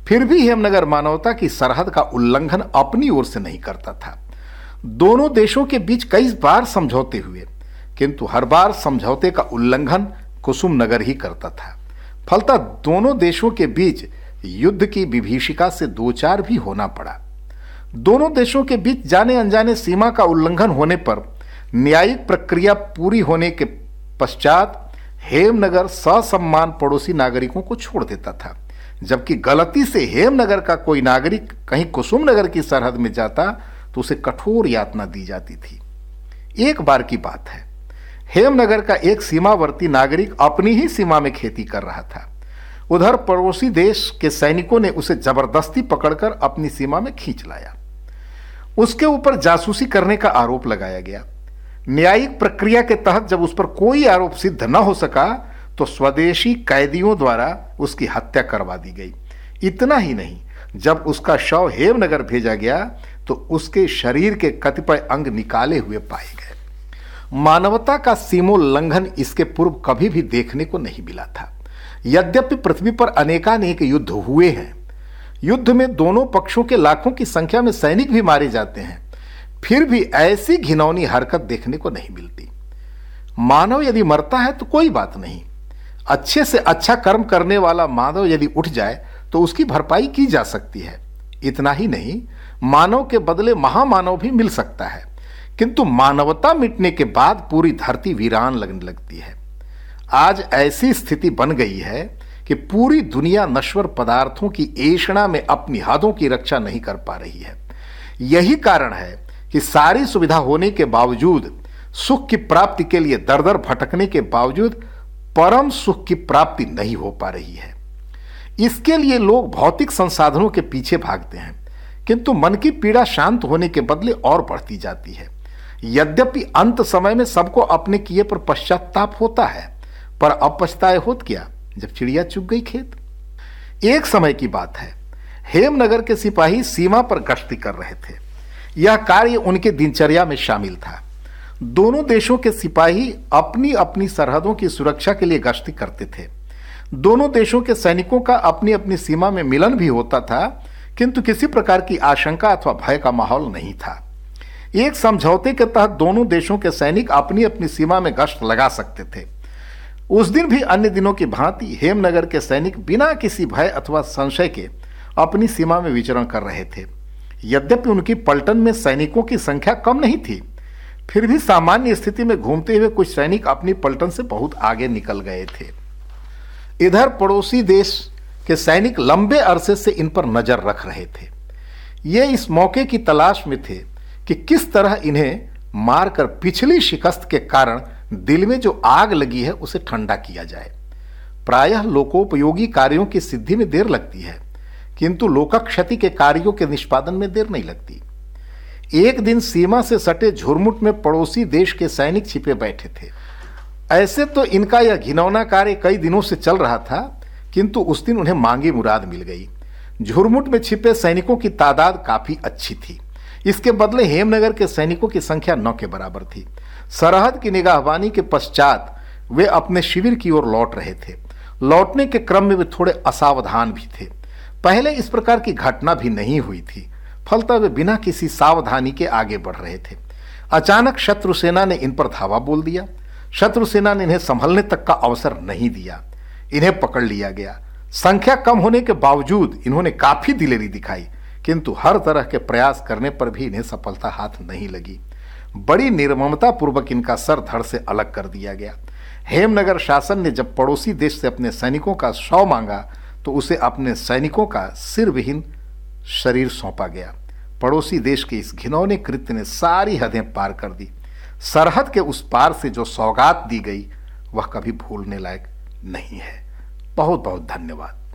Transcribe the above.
फिर भी हेमनगर मानवता की सरहद का उल्लंघन अपनी ओर से नहीं करता था। दोनों देशों के बीच कई बार समझौते हुए, किंतु हर बार समझौते का उल्लंघन कुसुम नगर ही करता था। फलतः दोनों देशों के बीच युद्ध की विभीषिका से दो चार भी होना पड़ा। दोनों देशों के बीच जाने अनजाने सीमा का उल्लंघन होने पर न्यायिक प्रक्रिया पूरी होने के पश्चात हेमनगर ससम्मान पड़ोसी नागरिकों को छोड़ देता था, जबकि गलती से हेमनगर का कोई नागरिक कहीं कुसुम नगर की सरहद में जाता तो उसे कठोर यातना दी जाती थी। एक बार की बात है, हेमनगर का एक सीमावर्ती नागरिक अपनी ही सीमा में खेती कर रहा था। उधर पड़ोसी देश के सैनिकों ने उसे जबरदस्ती पकड़कर अपनी सीमा में खींच लाया। उसके ऊपर जासूसी करने का आरोप लगाया गया। न्यायिक प्रक्रिया के तहत जब उस पर कोई आरोप सिद्ध न हो सका तो स्वदेशी कैदियों द्वारा उसकी हत्या करवा दी गई। इतना ही नहीं, जब उसका शव हेमनगर भेजा गया तो उसके शरीर के कतिपय अंग निकाले हुए पाए गए। मानवता का सीमोल्लंघन इसके पूर्व कभी भी देखने को नहीं मिला था। यद्यपि पृथ्वी पर अनेकानेक युद्ध हुए हैं, युद्ध में दोनों पक्षों के लाखों की संख्या में सैनिक भी मारे जाते हैं, फिर भी ऐसी घिनौनी हरकत देखने को नहीं मिलती। मानव यदि मरता है तो कोई बात नहीं, अच्छे से अच्छा कर्म करने वाला मानव यदि उठ जाए तो उसकी भरपाई की जा सकती है। इतना ही नहीं, मानव के बदले महामानव भी मिल सकता है, किंतु मानवता मिटने के बाद पूरी धरती वीरान लगने लगती है। आज ऐसी स्थिति बन गई है कि पूरी दुनिया नश्वर पदार्थों की ऐषणा में अपनी हदों की रक्षा नहीं कर पा रही है। यही कारण है कि सारी सुविधा होने के बावजूद, सुख की प्राप्ति के लिए दर दर भटकने के बावजूद परम सुख की प्राप्ति नहीं हो पा रही है। इसके लिए लोग भौतिक संसाधनों के पीछे भागते हैं, किंतु मन की पीड़ा शांत होने के बदले और बढ़ती जाती है। यद्यपि अंत समय में सबको अपने किए पर पश्चाताप होता है, पर अब पछताए होत क्या जब चिड़िया चुग गई खेत। एक समय की बात है, हेमनगर के सिपाही सीमा पर गश्ती कर रहे थे। यह कार्य उनके दिनचर्या में शामिल था। दोनों देशों के सिपाही अपनी अपनी सरहदों की सुरक्षा के लिए गश्ती करते थे। दोनों देशों के सैनिकों का अपनी अपनी सीमा में मिलन भी होता था, किंतु किसी प्रकार की आशंका अथवा भय का माहौल नहीं था। एक समझौते के तहत दोनों देशों के सैनिक अपनी अपनी सीमा में गश्त लगा सकते थे। उस दिन भी अन्य दिनों की भांति हेमनगर के सैनिक बिना किसी भय अथवा संशय के अपनी सीमा में विचरण कर रहे थे। यद्यपि उनकी पलटन में सैनिकों की संख्या कम नहीं थी, फिर भी सामान्य स्थिति में घूमते हुए कुछ सैनिक अपनी पलटन से बहुत आगे निकल गए थे। इधर पड़ोसी देश के सैनिक लंबे अरसे से इन पर नजर रख रहे थे। ये इस मौके की तलाश में थे कि किस तरह इन्हें मारकर पिछली शिकस्त के कारण दिल में जो आग लगी है उसे ठंडा किया जाए। प्रायः लोकोपयोगी कार्यों की सिद्धि में देर लगती है, किंतु लोकक्षति के कार्यों के निष्पादन में देर नहीं लगती। एक दिन सीमा से सटे झुरमुट में पड़ोसी देश के सैनिक छिपे बैठे थे। ऐसे तो इनका यह घिनौना कार्य कई दिनों से चल रहा था, किंतु उस दिन उन्हें मांगी मुराद मिल गई। झुरमुट में छिपे सैनिकों की तादाद काफी अच्छी थी। इसके बदले हेमनगर के सैनिकों की संख्या 9 के बराबर थी। सरहद की निगाहबानी के पश्चात वे अपने शिविर की ओर लौट रहे थे। लौटने के क्रम में वे थोड़े असावधान भी थे। पहले इस प्रकार की घटना भी नहीं हुई थी, फलतः वे बिना किसी सावधानी के आगे बढ़ रहे थे। अचानक शत्रु सेना ने इन पर धावा बोल दिया। शत्रु सेना ने इन्हें संभलने तक का अवसर नहीं दिया। इन्हें पकड़ लिया गया। संख्या कम होने के बावजूद इन्होंने काफी दिलेरी दिखाई, किंतु हर तरह के प्रयास करने पर भी इन्हें सफलता हाथ नहीं लगी। बड़ी निर्ममता पूर्वक इनका सर धड़ से अलग कर दिया गया। हेमनगर शासन ने जब पड़ोसी देश से अपने सैनिकों का शव मांगा तो उसे अपने सैनिकों का सिर विहीन शरीर सौंपा गया। पड़ोसी देश के इस घिनौने कृत्य ने सारी हदें पार कर दी। सरहद के उस पार से जो सौगात दी गई वह कभी भूलने लायक नहीं है। बहुत बहुत धन्यवाद।